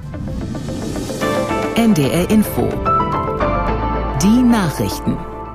NDR Info. Die Nachrichten.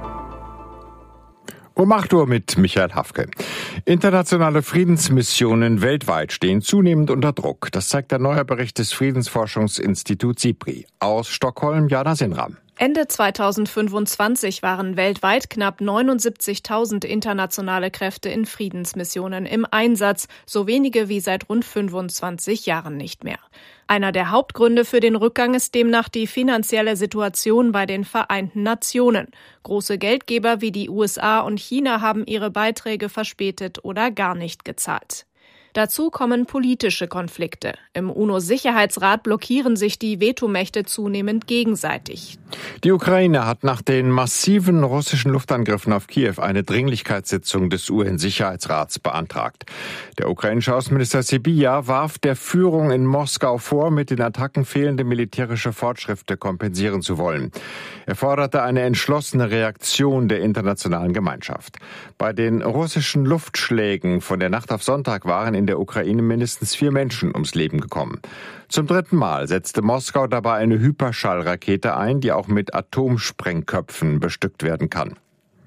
Um 8 Uhr mit Michael Hafke. Internationale Friedensmissionen weltweit stehen zunehmend unter Druck. Das zeigt der neue Bericht des Friedensforschungsinstituts SIPRI. Aus Stockholm, Jana Sinram. Ende 2025 waren weltweit knapp 79.000 internationale Kräfte in Friedensmissionen im Einsatz, so wenige wie seit rund 25 Jahren nicht mehr. Einer der Hauptgründe für den Rückgang ist demnach die finanzielle Situation bei den Vereinten Nationen. Große Geldgeber wie die USA und China haben ihre Beiträge verspätet oder gar nicht gezahlt. Dazu kommen politische Konflikte. Im UNO-Sicherheitsrat blockieren sich die Vetomächte zunehmend gegenseitig. Die Ukraine hat nach den massiven russischen Luftangriffen auf Kiew eine Dringlichkeitssitzung des UN-Sicherheitsrats beantragt. Der ukrainische Außenminister Sybiha warf der Führung in Moskau vor, mit den Attacken fehlende militärische Fortschritte kompensieren zu wollen. Er forderte eine entschlossene Reaktion der internationalen Gemeinschaft. Bei den russischen Luftschlägen von der Nacht auf Sonntag waren in der Ukraine mindestens 4 Menschen ums Leben gekommen. Zum 3. Mal setzte Moskau dabei eine Hyperschallrakete ein, die auch mit Atomsprengköpfen bestückt werden kann.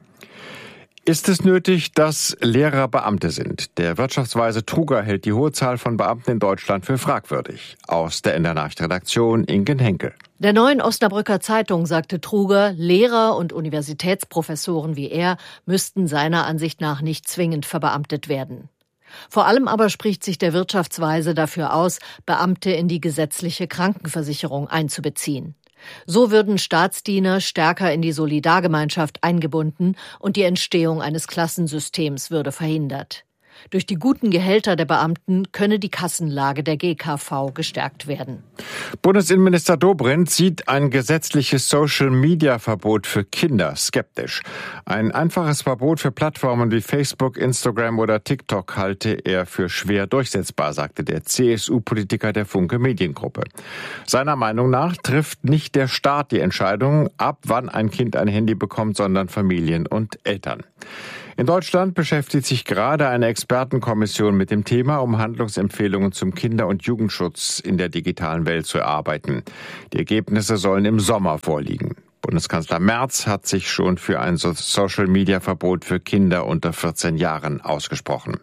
Ist es nötig, dass Lehrer Beamte sind? Der Wirtschaftsweise Truger hält die hohe Zahl von Beamten in Deutschland für fragwürdig. Aus der NDR Nachrichtenredaktion Inken Henkel. Der Neuen Osnabrücker Zeitung sagte Truger, Lehrer und Universitätsprofessoren wie er müssten seiner Ansicht nach nicht zwingend verbeamtet werden. Vor allem aber spricht sich der Wirtschaftsweise dafür aus, Beamte in die gesetzliche Krankenversicherung einzubeziehen. So würden Staatsdiener stärker in die Solidargemeinschaft eingebunden und die Entstehung eines Klassensystems würde verhindert. Durch die guten Gehälter der Beamten könne die Kassenlage der GKV gestärkt werden. Bundesinnenminister Dobrindt sieht ein gesetzliches Social-Media-Verbot für Kinder skeptisch. Ein einfaches Verbot für Plattformen wie Facebook, Instagram oder TikTok halte er für schwer durchsetzbar, sagte der CSU-Politiker der Funke Mediengruppe. Seiner Meinung nach trifft nicht der Staat die Entscheidung, ab wann ein Kind ein Handy bekommt, sondern Familien und Eltern. In Deutschland beschäftigt sich gerade eine Expertenkommission mit dem Thema, um Handlungsempfehlungen zum Kinder- und Jugendschutz in der digitalen Welt zu erarbeiten. Die Ergebnisse sollen im Sommer vorliegen. Bundeskanzler Merz hat sich schon für ein Social-Media-Verbot für Kinder unter 14 Jahren ausgesprochen.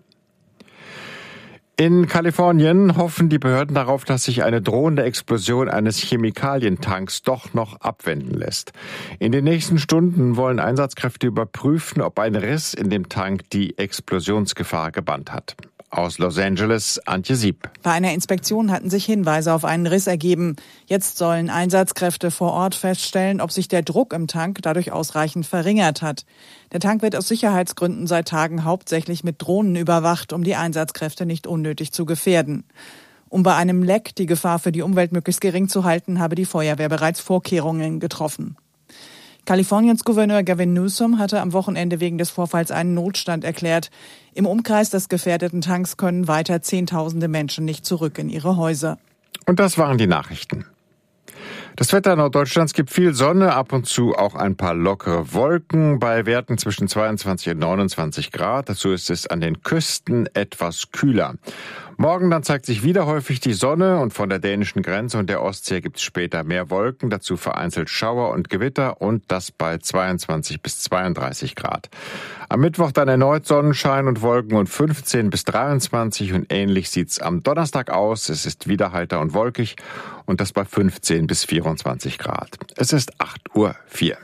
In Kalifornien hoffen die Behörden darauf, dass sich eine drohende Explosion eines Chemikalientanks doch noch abwenden lässt. In den nächsten Stunden wollen Einsatzkräfte überprüfen, ob ein Riss in dem Tank die Explosionsgefahr gebannt hat. Aus Los Angeles, Antje Sieb. Bei einer Inspektion hatten sich Hinweise auf einen Riss ergeben. Jetzt sollen Einsatzkräfte vor Ort feststellen, ob sich der Druck im Tank dadurch ausreichend verringert hat. Der Tank wird aus Sicherheitsgründen seit Tagen hauptsächlich mit Drohnen überwacht, um die Einsatzkräfte nicht unnötig zu gefährden. Um bei einem Leck die Gefahr für die Umwelt möglichst gering zu halten, habe die Feuerwehr bereits Vorkehrungen getroffen. Kaliforniens Gouverneur Gavin Newsom hatte am Wochenende wegen des Vorfalls einen Notstand erklärt. Im Umkreis des gefährdeten Tanks können weiter Zehntausende Menschen nicht zurück in ihre Häuser. Und das waren die Nachrichten. Das Wetter Norddeutschlands gibt viel Sonne, ab und zu auch ein paar lockere Wolken bei Werten zwischen 22 und 29 Grad. Dazu ist es an den Küsten etwas kühler. Morgen dann zeigt sich wieder häufig die Sonne und von der dänischen Grenze und der Ostsee gibt es später mehr Wolken, dazu vereinzelt Schauer und Gewitter und das bei 22 bis 32 Grad. Am Mittwoch dann erneut Sonnenschein und Wolken und 15 bis 23 und ähnlich sieht's am Donnerstag aus. Es ist wieder heiter und wolkig und das bei 15 bis 24 Grad. Es ist 8:04 Uhr.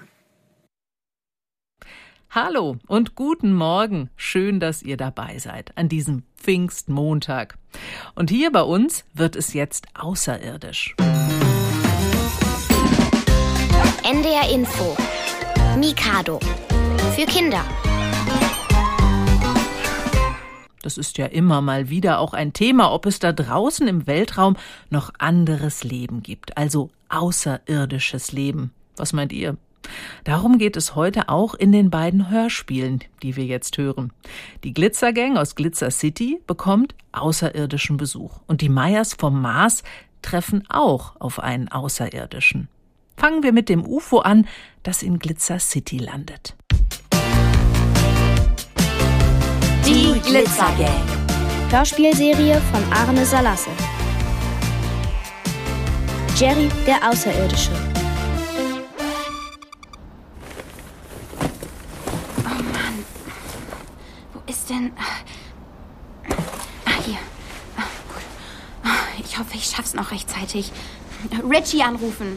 Hallo und guten Morgen. Schön, dass ihr dabei seid an diesem Pfingstmontag. Und hier bei uns wird es jetzt außerirdisch. NDR Info. Mikado. Für Kinder. Das ist ja immer mal wieder auch ein Thema, ob es da draußen im Weltraum noch anderes Leben gibt, also außerirdisches Leben. Was meint ihr? Darum geht es heute auch in den beiden Hörspielen, die wir jetzt hören. Die Glitzergang aus Glitzer City bekommt außerirdischen Besuch. Und die Meyers vom Mars treffen auch auf einen Außerirdischen. Fangen wir mit dem UFO an, das in Glitzer City landet. Die Glitzergang. Hörspielserie von Arne Salasse. Jerry, der Außerirdische. Oh Mann. Wo ist denn... hier. Gut. Ich hoffe, ich schaff's noch rechtzeitig. Richie anrufen.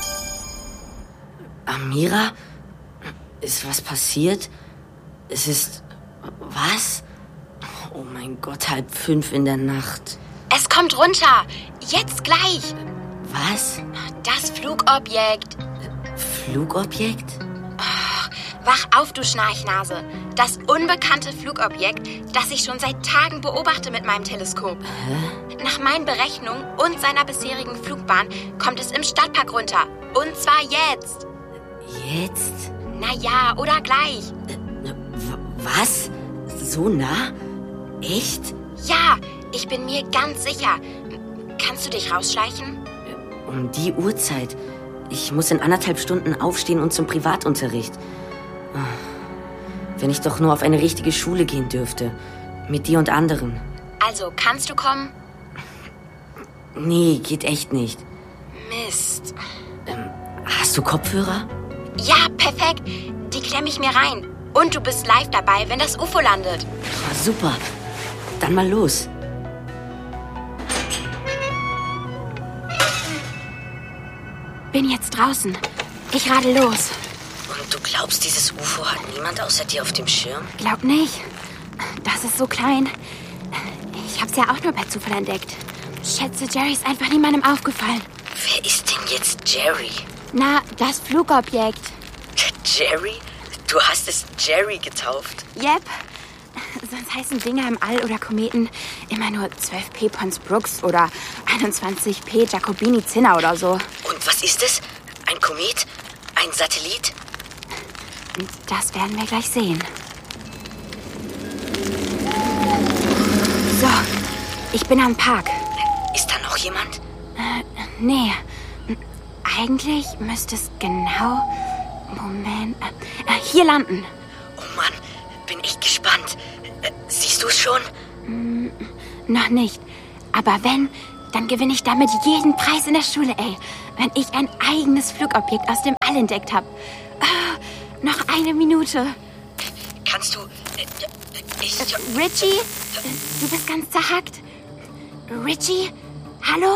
Amira? Ist was passiert? Es ist... Was? Oh mein Gott, 4:30 in der Nacht. Es kommt runter. Jetzt gleich. Was? Das Flugobjekt. Flugobjekt? Wach auf, du Schnarchnase. Das unbekannte Flugobjekt, das ich schon seit Tagen beobachte mit meinem Teleskop. Nach meinen Berechnungen und seiner bisherigen Flugbahn kommt es im Stadtpark runter. Und zwar jetzt. Jetzt? Na ja, oder gleich. Was? So nah? Echt? Ja, ich bin mir ganz sicher. Kannst du dich rausschleichen? Um die Uhrzeit. Ich muss in 1,5 Stunden aufstehen und zum Privatunterricht. Wenn ich doch nur auf eine richtige Schule gehen dürfte. Mit dir und anderen. Also, kannst du kommen? Nee, geht echt nicht. Mist. Hast du Kopfhörer? Ja, perfekt. Die klemme ich mir rein. Und du bist live dabei, wenn das UFO landet. Super. Dann mal los. Bin jetzt draußen. Ich radel los. Und du glaubst, dieses UFO hat niemand außer dir auf dem Schirm? Glaub nicht. Das ist so klein. Ich hab's ja auch nur bei Zufall entdeckt. Schätze, Jerry ist einfach niemandem aufgefallen. Wer ist denn jetzt Jerry? Na, das Flugobjekt. Jerry? Du hast es Jerry getauft? Yep. Sonst heißen Dinger im All oder Kometen immer nur 12P Pons Brooks oder 21P Jacobini Zinner oder so. Und was ist es? Ein Komet? Ein Satellit? Und das werden wir gleich sehen. So, ich bin am Park. Ist da noch jemand? Nee. Eigentlich müsste es genau... Moment. Hier landen. Oh Mann, bin echt gespannt. Siehst du es schon? Noch nicht. Aber wenn, dann gewinne ich damit jeden Preis in der Schule, ey. Wenn ich ein eigenes Flugobjekt aus dem All entdeckt habe. Noch eine Minute. Kannst du... Richie? Du bist ganz zerhackt. Richie? Hallo?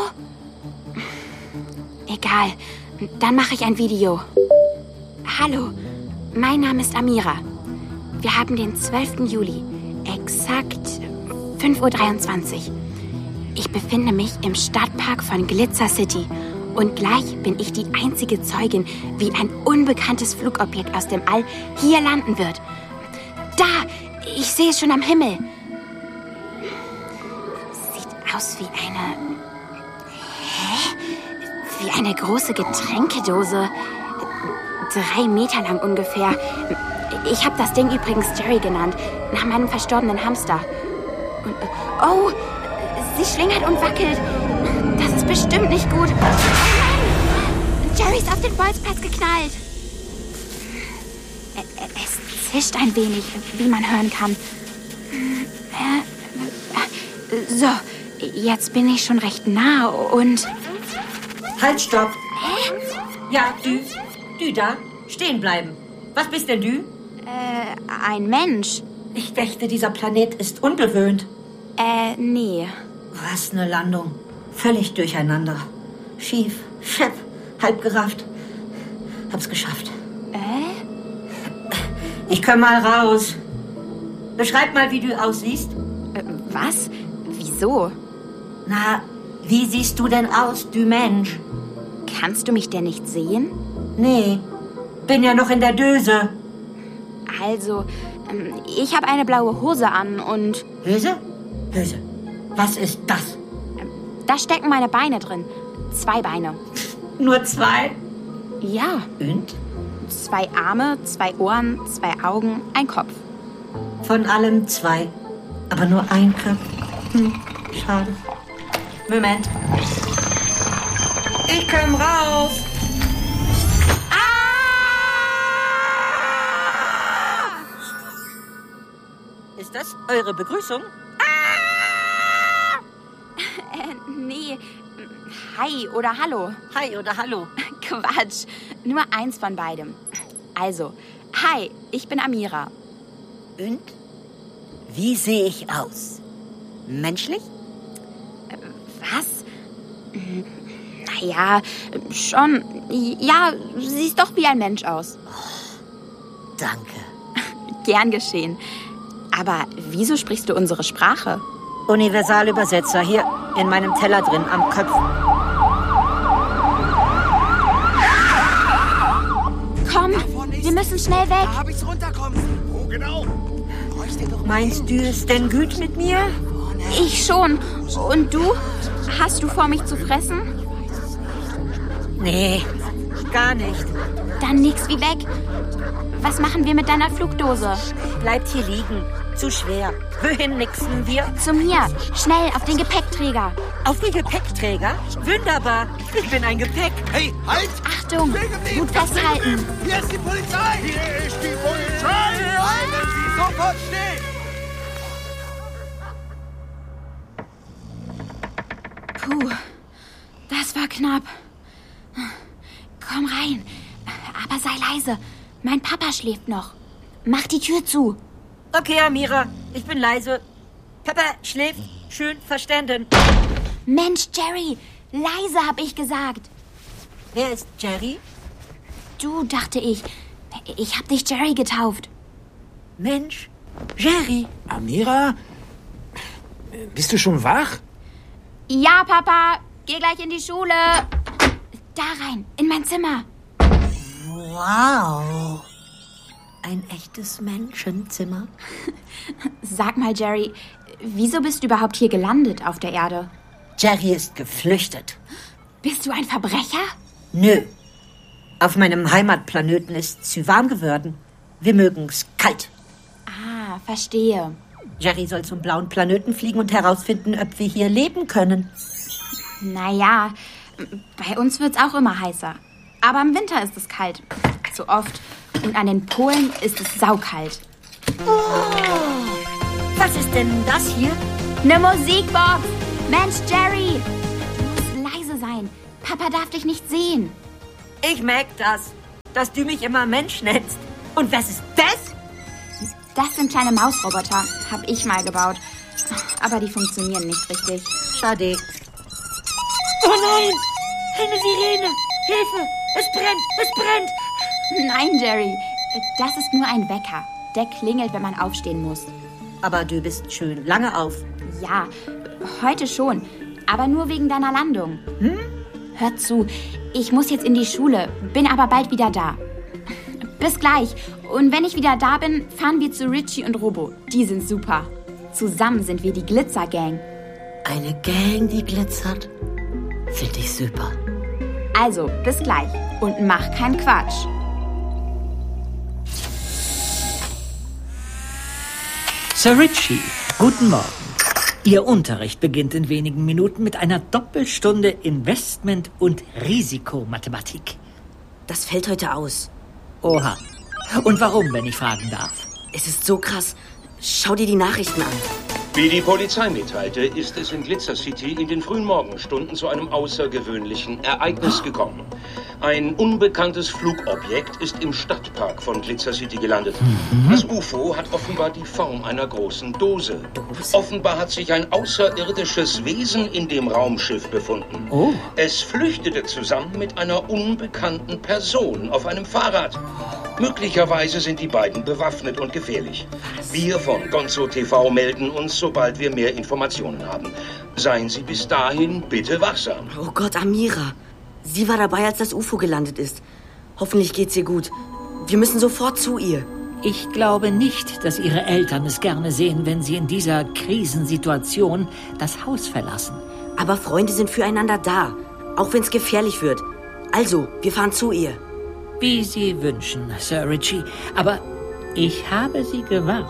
Egal. Dann mache ich ein Video. Hallo, mein Name ist Amira. Wir haben den 12. Juli, exakt 5:23 Uhr. Ich befinde mich im Stadtpark von Glitzer City und gleich bin ich die einzige Zeugin, wie ein unbekanntes Flugobjekt aus dem All hier landen wird. Da, ich sehe es schon am Himmel. Sieht aus wie eine... Wie eine große Getränkedose. 3 Meter lang ungefähr. Ich habe das Ding übrigens Jerry genannt, nach meinem verstorbenen Hamster. Und, oh, sie schlingert und wackelt. Das ist bestimmt nicht gut. Oh nein! Jerry ist auf den Bolzplatz geknallt. Es zischt ein wenig, wie man hören kann. So, jetzt bin ich schon recht nah und... Halt, stopp. Hä? Ja, du da, stehen bleiben. Was bist denn du? Ein Mensch. Ich dächte, dieser Planet ist unbewohnt. Nee. Was eine Landung. Völlig durcheinander. Schief, schepp, halb gerafft. Hab's geschafft. Ich komm mal raus. Beschreib mal, wie du aussiehst. Was? Wieso? Na, wie siehst du denn aus, du Mensch? Kannst du mich denn nicht sehen? Nee, bin ja noch in der Döse. Also, ich habe eine blaue Hose an und... Hose? Hose. Was ist das? Da stecken meine Beine drin. 2 Beine. Nur 2? Ja. Und? 2 Arme, 2 Ohren, 2 Augen, ein Kopf. Von allem 2. Aber nur ein Kopf. Schade. Moment. Ich komm raus. Ist das eure Begrüßung? Nee, Hi oder hallo. Hi oder hallo. Quatsch, nur eins von beidem. Also, hi, ich bin Amira. Und? Wie sehe ich aus? Menschlich? Was? Naja, schon. Ja, siehst doch wie ein Mensch aus. Danke. Gern geschehen. Aber wieso sprichst du unsere Sprache? Universalübersetzer hier in meinem Teller drin am Kopf. Komm, wir müssen schnell weg. Da hab ich's runterkommen. Wo genau? Meinst du es denn gut mit mir? Ich schon. Und du? Hast du vor, mich zu fressen? Nee, gar nicht. Dann nix wie weg. Was machen wir mit deiner Flugdose? Bleibt hier liegen. Zu schwer. Wohin nixen wir? Zu mir. Schnell, auf den Gepäckträger. Auf den Gepäckträger? Wunderbar. Ich bin ein Gepäck. Hey, halt! Achtung, gut festhalten. Hier ist die Polizei! Hier ist die Polizei! Halten Sie sofort still! Puh, das war knapp. Komm rein, aber sei leise. Mein Papa schläft noch. Mach die Tür zu. Okay, Amira, ich bin leise. Papa schläft. Schön verstanden. Mensch, Jerry, leise hab ich gesagt. Wer ist Jerry? Du, dachte ich. Ich hab dich Jerry getauft. Mensch, Jerry. Amira? Bist du schon wach? Ja, Papa, geh gleich in die Schule. Da rein, in mein Zimmer. Wow. Ein echtes Menschenzimmer. Sag mal, Jerry, wieso bist du überhaupt hier gelandet auf der Erde? Jerry ist geflüchtet. Bist du ein Verbrecher? Nö. Auf meinem Heimatplaneten ist es zu warm geworden. Wir mögen's kalt. Ah, verstehe. Jerry soll zum blauen Planeten fliegen und herausfinden, ob wir hier leben können. Naja, bei uns wird's auch immer heißer. Aber im Winter ist es kalt. Zu oft. Und an den Polen ist es saukalt. Oh, was ist denn das hier? Eine Musikbox! Mensch, Jerry! Du musst leise sein. Papa darf dich nicht sehen. Ich merk das, dass du mich immer Mensch nennst. Und was ist das? Das sind kleine Mausroboter. Hab ich mal gebaut. Aber die funktionieren nicht richtig. Schade. Oh nein! Eine Sirene! Hilfe! Es brennt! Es brennt! Nein, Jerry. Das ist nur ein Wecker. Der klingelt, wenn man aufstehen muss. Aber du bist schön lange auf. Ja, heute schon. Aber nur wegen deiner Landung. Hör zu, ich muss jetzt in die Schule, bin aber bald wieder da. Bis gleich. Und wenn ich wieder da bin, fahren wir zu Richie und Robo. Die sind super. Zusammen sind wir die Glitzer-Gang. Eine Gang, die glitzert? Finde ich super. Also, bis gleich. Und mach keinen Quatsch. Sir Richie, guten Morgen. Ihr Unterricht beginnt in wenigen Minuten mit einer Doppelstunde Investment- und Risikomathematik. Das fällt heute aus. Oha. Und warum, wenn ich fragen darf? Es ist so krass. Schau dir die Nachrichten an. Wie die Polizei mitteilte, ist es in Glitzer City in den frühen Morgenstunden zu einem außergewöhnlichen Ereignis gekommen. Ein unbekanntes Flugobjekt ist im Stadtpark von Glitzer City gelandet. Das UFO hat offenbar die Form einer großen Dose. Offenbar hat sich ein außerirdisches Wesen in dem Raumschiff befunden. Oh. Es flüchtete zusammen mit einer unbekannten Person auf einem Fahrrad. Möglicherweise sind die beiden bewaffnet und gefährlich. Wir von Gonzo TV melden uns, sobald wir mehr Informationen haben. Seien Sie bis dahin bitte wachsam. Oh Gott, Amira. Sie war dabei, als das UFO gelandet ist. Hoffentlich geht's ihr gut. Wir müssen sofort zu ihr. Ich glaube nicht, dass Ihre Eltern es gerne sehen, wenn Sie in dieser Krisensituation das Haus verlassen. Aber Freunde sind füreinander da, auch wenn es gefährlich wird. Also, wir fahren zu ihr. Wie Sie wünschen, Sir Richie. Aber ich habe Sie gewarnt.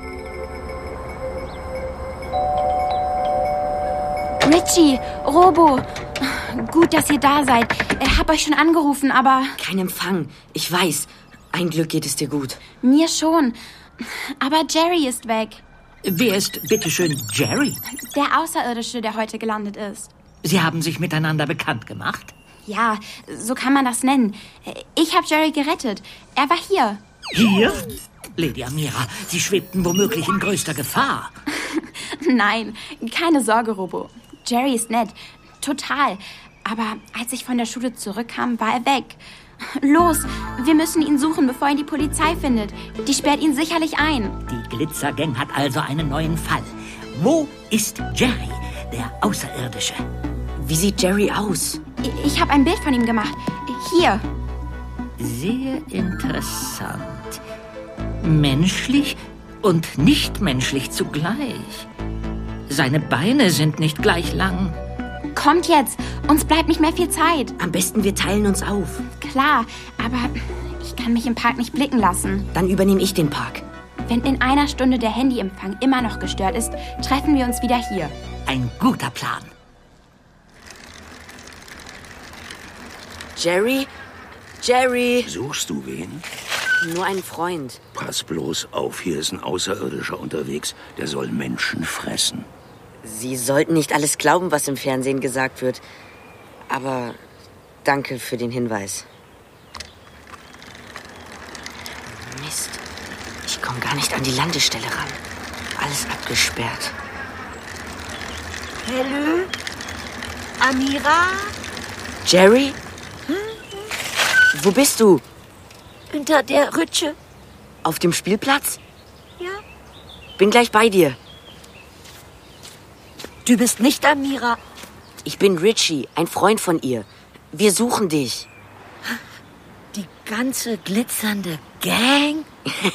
Richie, Robo, gut, dass ihr da seid. Ich hab euch schon angerufen, aber... Kein Empfang, ich weiß. Ein Glück geht es dir gut. Mir schon. Aber Jerry ist weg. Wer ist bitteschön Jerry? Der Außerirdische, der heute gelandet ist. Sie haben sich miteinander bekannt gemacht? Ja, so kann man das nennen. Ich habe Jerry gerettet. Er war hier. Hier? Lady Amira, Sie schwebten womöglich in größter Gefahr. Nein, keine Sorge, Robo. Jerry ist nett. Total. Aber als ich von der Schule zurückkam, war er weg. Los, wir müssen ihn suchen, bevor ihn die Polizei findet. Die sperrt ihn sicherlich ein. Die Glitzergang hat also einen neuen Fall. Wo ist Jerry, der Außerirdische? Wie sieht Jerry aus? Ich habe ein Bild von ihm gemacht. Hier. Sehr interessant. Menschlich und nicht menschlich zugleich. Seine Beine sind nicht gleich lang. Kommt jetzt, uns bleibt nicht mehr viel Zeit. Am besten wir teilen uns auf. Klar, aber ich kann mich im Park nicht blicken lassen. Dann übernehme ich den Park. Wenn in einer Stunde der Handyempfang immer noch gestört ist, treffen wir uns wieder hier. Ein guter Plan. Jerry? Jerry? Suchst du wen? Nur einen Freund. Pass bloß auf, hier ist ein Außerirdischer unterwegs. Der soll Menschen fressen. Sie sollten nicht alles glauben, was im Fernsehen gesagt wird. Aber danke für den Hinweis. Mist. Ich komme gar nicht an die Landestelle ran. Alles abgesperrt. Hallo? Amira? Jerry? Wo bist du? Unter der Rütsche. Auf dem Spielplatz? Ja. Bin gleich bei dir. Du bist nicht Amira. Ich bin Richie, ein Freund von ihr. Wir suchen dich. Die ganze glitzernde Gang?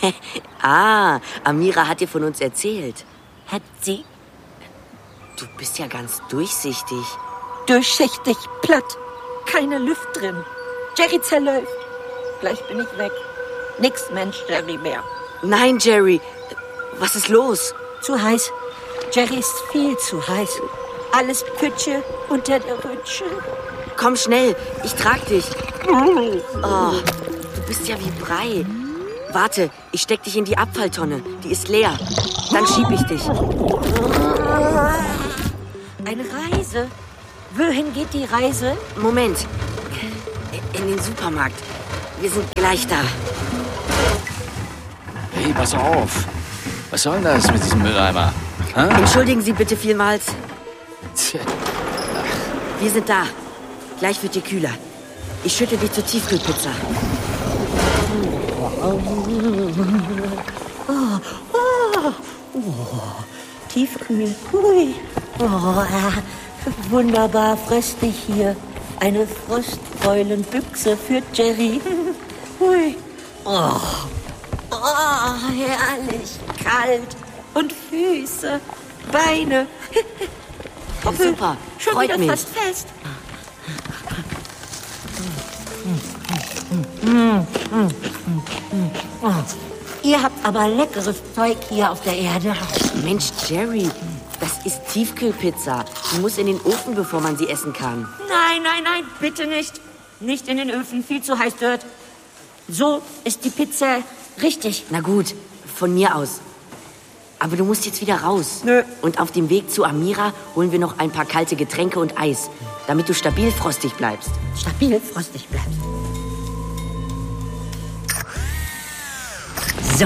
Amira hat dir von uns erzählt. Hat sie? Du bist ja ganz durchsichtig. Durchsichtig, platt. Keine Luft drin. Jerry zerläuft. Gleich bin ich weg. Nix Mensch, Jerry mehr. Nein, Jerry. Was ist los? Zu heiß. Jerry ist viel zu heiß. Alles Pütsche unter der Rütsche. Komm schnell, ich trag dich. Oh, du bist ja wie Brei. Warte, ich steck dich in die Abfalltonne. Die ist leer. Dann schieb ich dich. Eine Reise? Wohin geht die Reise? Moment. In den Supermarkt. Wir sind gleich da. Hey, pass auf. Was soll denn das mit diesem Mülleimer? Entschuldigen Sie bitte vielmals. Tja. Wir sind da. Gleich wird dir kühler. Ich schütte dich zur Tiefkühlpizza. Tiefkühl. Hui. Wunderbar fröstig hier. Eine Frostbeulenbüchse für Jerry. Hui. Herrlich. Kalt. Und Füße. Beine. Super. Schon Freut wieder mich. fast fest. Ihr habt aber leckeres Zeug hier auf der Erde. Mensch, Jerry, das ist Tiefkühlpizza. Die muss in den Ofen, bevor man sie essen kann. Nein, bitte nicht. Nicht in den Öfen, viel zu heiß dort. So ist die Pizza richtig. Na gut, von mir aus. Aber du musst jetzt wieder raus. Nö. Und auf dem Weg zu Amira holen wir noch ein paar kalte Getränke und Eis, damit du stabil frostig bleibst. Stabil frostig bleibst. So,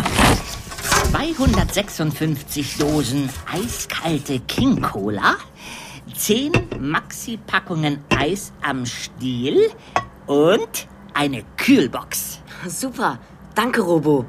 256 Dosen eiskalte King Cola, 10 Maxi-Packungen Eis am Stiel und eine Kühlbox. Super, danke, Robo.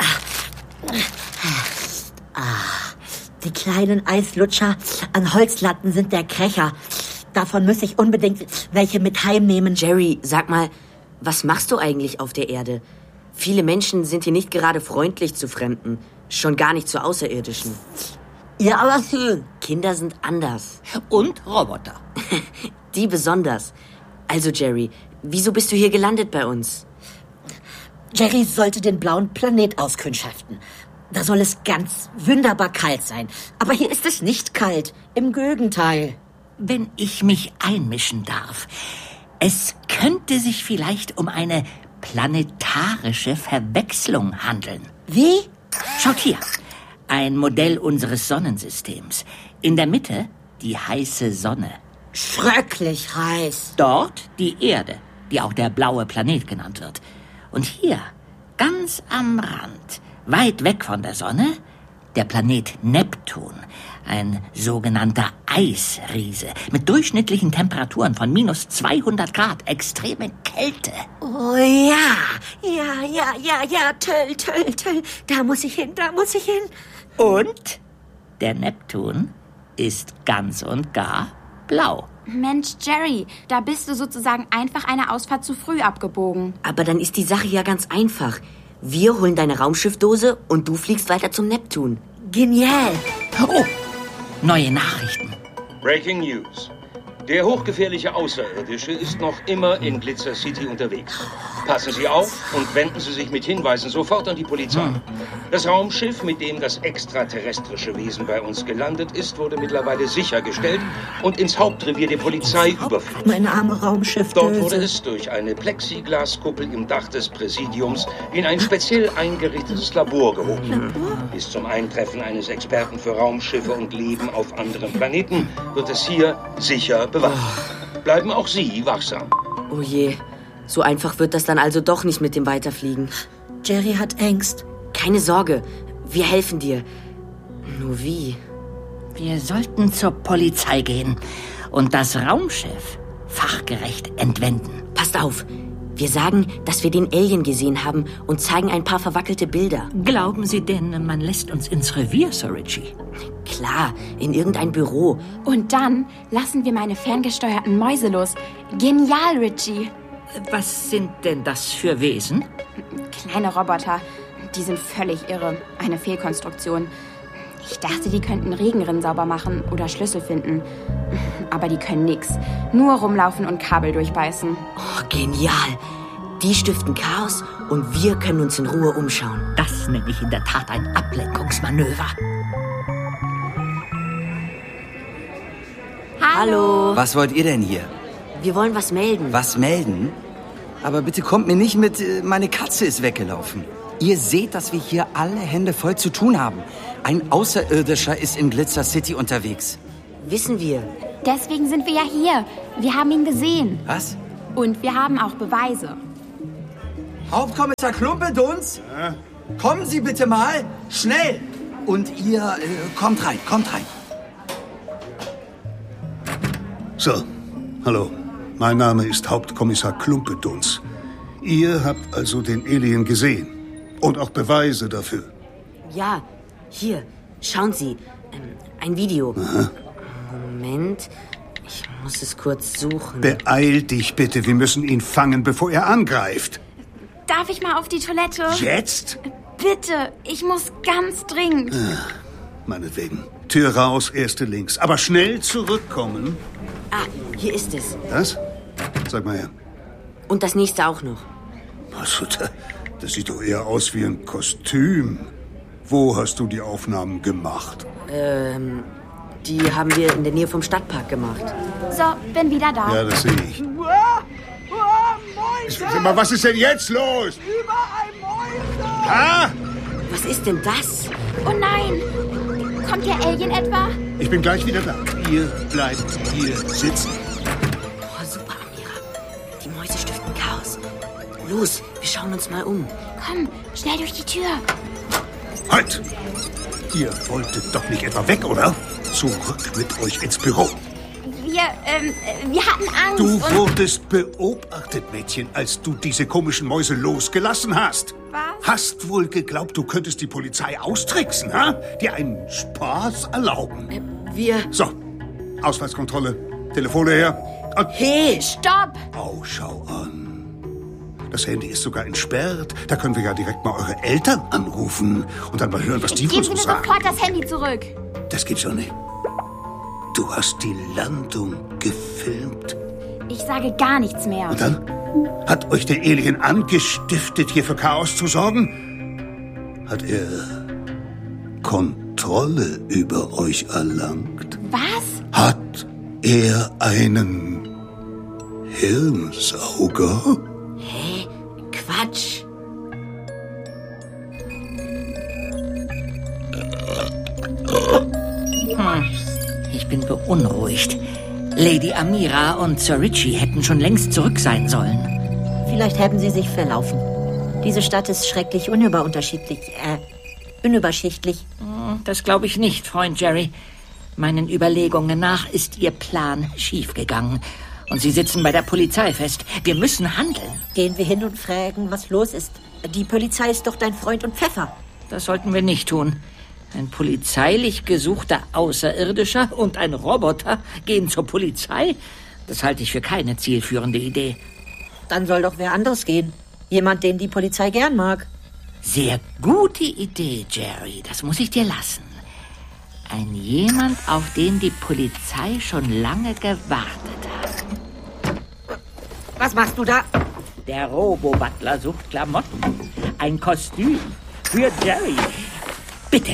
Die kleinen Eislutscher an Holzlatten sind der Krecher. Davon muss ich unbedingt welche mit heimnehmen. Jerry, sag mal, was machst du eigentlich auf der Erde? Viele Menschen sind hier nicht gerade freundlich zu Fremden, schon gar nicht zu Außerirdischen. Ja, aber schön. Kinder sind anders. Und Roboter. Die besonders. Also, Jerry, wieso bist du hier gelandet bei uns? Jerry sollte den blauen Planet auskundschaften. Da soll es ganz wunderbar kalt sein. Aber hier ist es nicht kalt. Im Gegenteil. Wenn ich mich einmischen darf, es könnte sich vielleicht um eine planetarische Verwechslung handeln. Wie? Schaut hier. Ein Modell unseres Sonnensystems. In der Mitte die heiße Sonne. schrecklich heiß. Dort die Erde, die auch der blaue Planet genannt wird. Und hier, ganz am Rand, weit weg von der Sonne, der Planet Neptun, ein sogenannter Eisriese mit durchschnittlichen Temperaturen von minus 200 Grad, extreme Kälte. Oh ja, toll. Da muss ich hin. Und der Neptun ist ganz und gar blau. Mensch, Jerry, da bist du sozusagen einfach eine Ausfahrt zu früh abgebogen. Aber dann ist die Sache ja ganz einfach. Wir holen deine Raumschiffdose und du fliegst weiter zum Neptun. Genial. Oh, neue Nachrichten. Breaking News. Der hochgefährliche Außerirdische ist noch immer in Glitzer City unterwegs. Passen Sie auf und wenden Sie sich mit Hinweisen sofort an die Polizei. Das Raumschiff, mit dem das extraterrestrische Wesen bei uns gelandet ist, wurde mittlerweile sichergestellt und ins Hauptrevier der Polizei überführt. Meine arme Raumschiffdose. Dort wurde es durch eine Plexiglaskuppel im Dach des Präsidiums in ein speziell eingerichtetes Labor gehoben. Bis zum Eintreffen eines Experten für Raumschiffe und Leben auf anderen Planeten wird es hier sicher bewacht. Bleiben auch Sie wachsam. Oh je, so einfach wird das dann also doch nicht mit dem Weiterfliegen. Jerry hat Angst. Keine Sorge, wir helfen dir. Nur wie? Wir sollten zur Polizei gehen und das Raumschiff fachgerecht entwenden. Passt auf, wir sagen, dass wir den Alien gesehen haben und zeigen ein paar verwackelte Bilder. Glauben Sie denn, man lässt uns ins Revier, Sir Richie? Klar, in irgendein Büro. Und dann lassen wir meine ferngesteuerten Mäuse los. Genial, Richie. Was sind denn das für Wesen? Kleine Roboter. Die sind völlig irre. Eine Fehlkonstruktion. Ich dachte, die könnten Regenrinnen sauber machen oder Schlüssel finden. Aber die können nix. Nur rumlaufen und Kabel durchbeißen. Oh, genial. Die stiften Chaos und wir können uns in Ruhe umschauen. Das nenne ich in der Tat ein Ablenkungsmanöver. Hallo. Was wollt ihr denn hier? Wir wollen was melden. Was melden? Aber bitte kommt mir nicht mit, meine Katze ist weggelaufen. Ihr seht, dass wir hier alle Hände voll zu tun haben. Ein Außerirdischer ist in Glitzer City unterwegs. Wissen wir. Deswegen sind wir ja hier. Wir haben ihn gesehen. Was? Und wir haben auch Beweise. Hauptkommissar Klumpeduns? Ja? Kommen Sie bitte mal. Schnell. Und ihr, kommt rein. So, hallo. Mein Name ist Hauptkommissar Klumpeduns. Ihr habt also den Alien gesehen. Und auch Beweise dafür. Ja, hier, schauen Sie. Ein Video. Aha. Moment, ich muss es kurz suchen. Beeil dich bitte, wir müssen ihn fangen, bevor er angreift. Darf ich mal auf die Toilette? Jetzt? Bitte, ich muss ganz dringend. Meinetwegen. Tür raus, erste links. Aber schnell zurückkommen. Ah, hier ist es. Das? Sag mal her. Und das nächste auch noch. Also, das sieht doch eher aus wie ein Kostüm. Wo hast du die Aufnahmen gemacht? Die haben wir in der Nähe vom Stadtpark gemacht. So, bin wieder da. Ja, das sehe ich. Sag mal, was ist denn jetzt los? Überall Mäuse! Ha? Was ist denn das? Oh nein! Kommt der Alien etwa? Ich bin gleich wieder da. Ihr bleibt hier sitzen. Oh, super, Amira. Die Mäuse stiften Chaos. Los, wir schauen uns mal um. Komm, schnell durch die Tür. Halt! Ihr wolltet doch nicht etwa weg, oder? Zurück mit euch ins Büro. Wir hatten Angst. Du wurdest beobachtet, Mädchen, als du diese komischen Mäuse losgelassen hast. Was? Hast wohl geglaubt, du könntest die Polizei austricksen, ha? Dir einen Spaß erlauben. So, Ausweiskontrolle, Telefone her. Und Hey, stopp! Oh, schau an. Das Handy ist sogar entsperrt. Da können wir ja direkt mal eure Eltern anrufen und dann mal hören, was die Geben uns Sie mir sagen. sofort das Handy zurück. Das gibt's doch nicht. Du hast die Landung gefilmt. Ich sage gar nichts mehr. Und dann? Hat euch der Alien angestiftet, hier für Chaos zu sorgen? Hat er Kontrolle über euch erlangt? Was? Hat er einen Hirnsauger? Hä? Quatsch. Ich bin beunruhigt. Lady Amira und Sir Richie hätten schon längst zurück sein sollen. Vielleicht haben sie sich verlaufen. Diese Stadt ist schrecklich unüberschichtlich. Das glaube ich nicht, Freund Jerry. Meinen Überlegungen nach ist Ihr Plan schiefgegangen. Und Sie sitzen bei der Polizei fest. Wir müssen handeln. Gehen wir hin und fragen, was los ist. Die Polizei ist doch dein Freund und Pfeffer. Das sollten wir nicht tun. Ein polizeilich gesuchter Außerirdischer und ein Roboter gehen zur Polizei? Das halte ich für keine zielführende Idee. Dann soll doch wer anderes gehen. Jemand, den die Polizei gern mag. Sehr gute Idee, Jerry. Das muss ich dir lassen. Ein jemand, auf den die Polizei schon lange gewartet hat. Was machst du da? Der Robo-Butler sucht Klamotten. Ein Kostüm für Jerry. Bitte.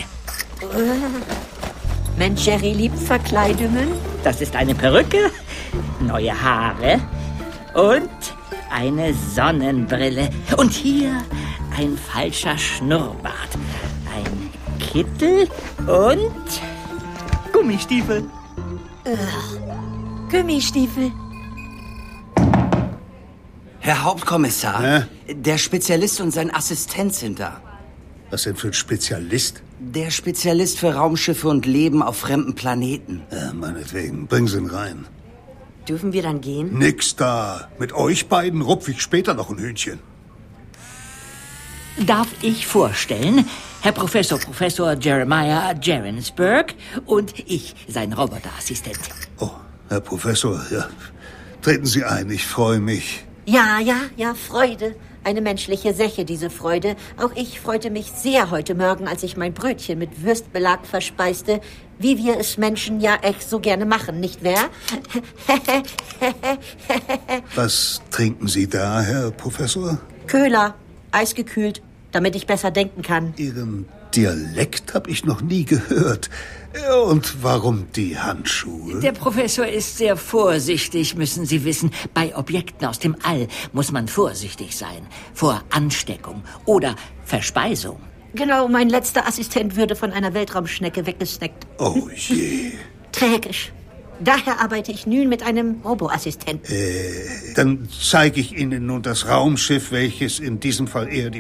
Mensch, Jerry liebt Verkleidungen. Das ist eine Perücke, neue Haare und eine Sonnenbrille. Und hier ein falscher Schnurrbart, ein Kittel und Gummistiefel. Gummistiefel. Herr Hauptkommissar, der Spezialist und sein Assistent sind da. Was denn für ein Spezialist? Der Spezialist für Raumschiffe und Leben auf fremden Planeten. Ja, meinetwegen. Bring sie ihn rein. Dürfen wir dann gehen? Nix da. Mit euch beiden rupf ich später noch ein Hühnchen. Darf ich vorstellen, Herr Professor Jeremiah Jerensburg und ich, sein Roboterassistent. Oh, Herr Professor, ja. Treten Sie ein, ich freue mich. Ja, Freude. Eine menschliche Sache, diese Freude. Auch ich freute mich sehr heute Morgen, als ich mein Brötchen mit Würstbelag verspeiste, wie wir es Menschen ja echt so gerne machen, nicht wahr? Was trinken Sie da, Herr Professor? Köhler, eisgekühlt, damit ich besser denken kann. Ihren Dialekt habe ich noch nie gehört. Und warum die Handschuhe? Der Professor ist sehr vorsichtig, müssen Sie wissen. Bei Objekten aus dem All muss man vorsichtig sein. Vor Ansteckung oder Verspeisung. Genau, mein letzter Assistent würde von einer Weltraumschnecke weggesnackt. Oh je. Tragisch. Daher arbeite ich nun mit einem Roboassistenten. Dann zeige ich Ihnen nun das Raumschiff, welches in diesem Fall eher die